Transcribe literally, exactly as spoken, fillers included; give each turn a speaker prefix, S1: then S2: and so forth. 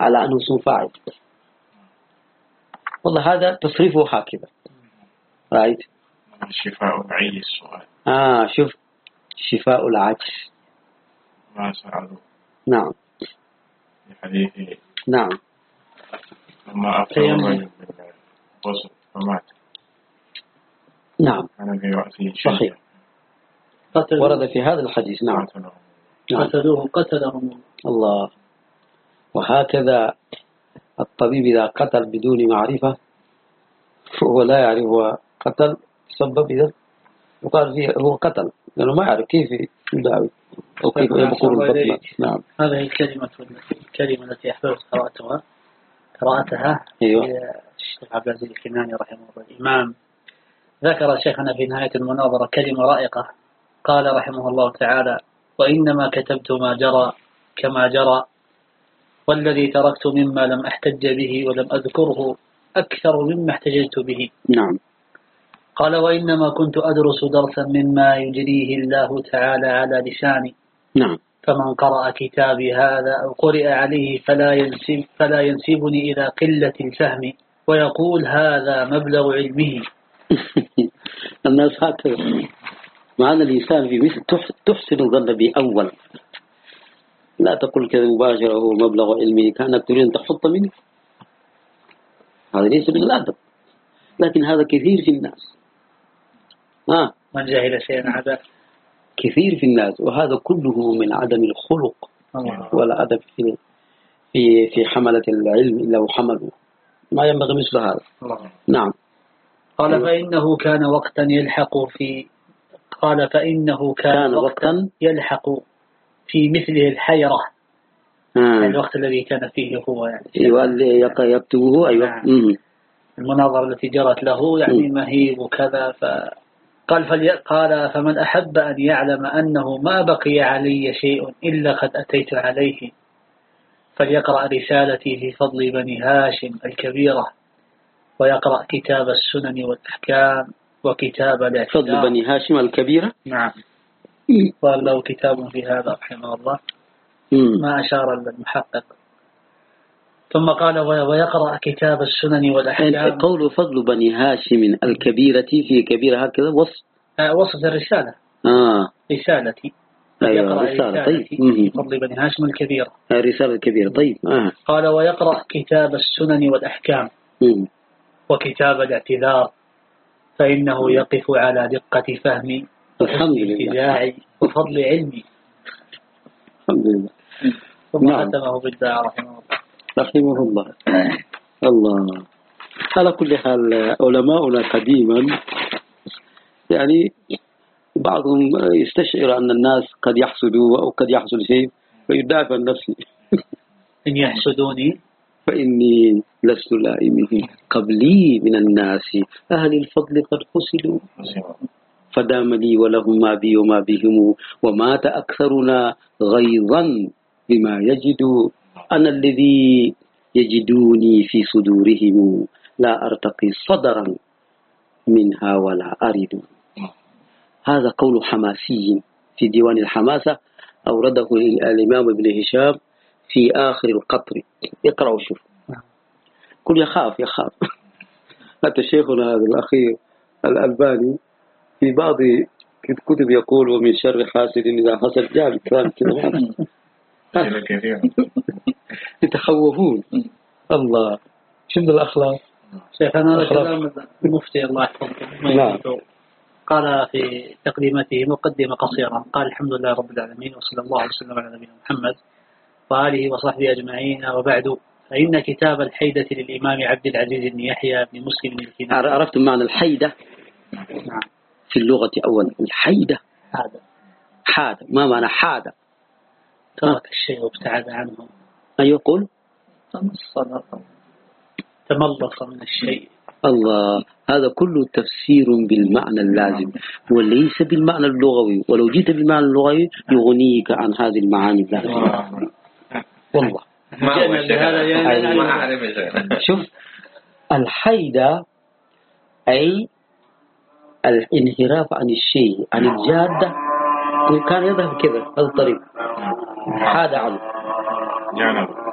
S1: على أنه اسم فاعل. والله هذا تصريفه هكذا. رأيت
S2: شفاء العي السؤال.
S1: آه شوف شفاء العجز.
S2: ما سألوا.
S1: نعم.
S2: في حديث.
S1: نعم.
S2: لما أفتى الرجل بالغسل فمات.
S1: نعم.
S2: أنا في رأسي
S1: صحيح. ورد في هذا الحديث. نعم.
S3: قتلوه قتلهم
S1: الله. وهكذا الطبيب إذا قتل بدون معرفة هو لا يعرف هو قتل سبب، إذا وقال فيه هو قتل لأنه ما يعرف كيف يداوي أو كيف يبقون البطن. نعم.
S3: هذه الكلمة الكلمة التي أحببت قراءتها قراءتها
S1: أيوة.
S3: الشيخ عبد العزيز الكناني رحمه الله الإمام ذكر شيخنا في نهاية المناظرة كلمة رائقة. قال رحمه الله تعالى: وإنما كتبت ما جرى كما جرى، والذي تركت مما لم أحتج به ولم أذكره أكثر مما احتججت به.
S1: نعم.
S3: قال: وإنما كنت أدرس درسا مما يجريه الله تعالى على لساني.
S1: نعم.
S3: فمن قرأ كتابي هذا أو قرئ عليه فلا ينسب فلا ينسبني إلى قلة الفهم ويقول هذا مبلغ علمه.
S1: الناس هكذا. معنى الإنسان في مثل تحسن الظن بأول، لا تقول كذا مباشرة هو مبلغ علمي كأنك تريد أن تحط منه، هذا ليس من الأدب، لكن هذا كثير في الناس. آه.
S3: من جاهل شيئا عدا
S1: كثير في الناس، وهذا كله من عدم الخلق ولا أدب في في في حملة العلم إلا وحمله، ما ينبغي مثل هذا.
S3: الله.
S1: نعم.
S3: قال: فإنه كان وقتا يلحق في قال فإنه كان,
S1: كان وقتا
S3: يلحق في مثله الحيرة.
S1: آه.
S3: الوقت الذي كان فيه هو يعني
S1: يكتبه. أيوة.
S3: نعم. المناظرة التي جرت له يعني مهيب وكذا. فقال فلي... قال فمن أحب أن يعلم أنه ما بقي علي شيء إلا قد أتيت عليه فليقرأ رسالتي في فضل بني هاشم الكبيرة، ويقرأ كتاب السنن والأحكام وكتاب الاعتداء.
S1: فضل بني هاشم الكبيرة.
S3: نعم. قال له كتاب في هذا رحمه الله ما أشار المحقق. ثم قال ويقرأ كتاب السنن والأحكام.
S1: قول فضل بني هاشم الكبيرة في كبيرة هكذا وصف
S3: آه وصف الرسالة.
S1: آه.
S3: رسالتي.
S1: أيوة. رسالة. طيب.
S3: في فضل بني هاشم الكبيرة.
S1: الرسالة الكبيرة. طيب. آه.
S3: قال ويقرأ كتاب السنن والأحكام
S1: مم.
S3: وكتاب الاعتذار فإنه يقف على دقة فهمي وابتداعي وفضل علمي.
S1: الحمد لله.
S3: ثم ختمه بالدعاء رحمه الله.
S1: رحمه الله. الله. على كل حال علماؤنا قديما يعني بعضهم يستشعر أن الناس قد يحسدوا أو قد يحصل شيء فيدافع عن نفسه.
S3: إن يحسدوني
S1: فإني لست لائمهم قبلي من الناس أهل الفضل قد حسدوا فدام لي ولهم ما بي وما بهم ومات أكثرنا غيظا بما يجدوا أنا الذي يجدوني في صدورهم لا أرتقي صدرا منها ولا أرد. هذا قول حماسي في ديوان الحماسة أورده الإمام ابن هشام في آخر القطر. يقرأ وشوف كل يخاف يخاف. حتى شيخنا هذا الأخير الألباني في بعض كتب يقول ومن شر حاسد إذا حسد جاب كلام كذا يتخوفون. الله شد الأخلاق.
S3: شيخنا هذا كلام المفتي الله يحفظه.
S1: نعم.
S3: قال في تقديمته مقدمة قصيرة قال الحمد لله رب العالمين وصلى الله عليه وسلم على نبينا محمد وآله وصحبه أجمعين وبعد. فإن كتاب الحيدة للإمام عبد العزيز بن يحيى بن مسلم الكناني.
S1: عرفتم معنى الحيدة؟
S3: نعم.
S1: في اللغة أولا الحيدة
S3: حادة.
S1: حادة. ما معنى حادة؟
S3: ترك الشيء وابتعد عنه.
S1: أيوة قل
S3: تملص من الشيء.
S1: الله. هذا كله تفسير بالمعنى اللازم وليس بالمعنى اللغوي، ولو جيت بالمعنى اللغوي يغنيك عن هذه المعاني اللازمة والله. شوف الحيدة أي الانحراف عن الشيء عن الجادة. كان يذهب كذا هذا الطريق حاد عنه.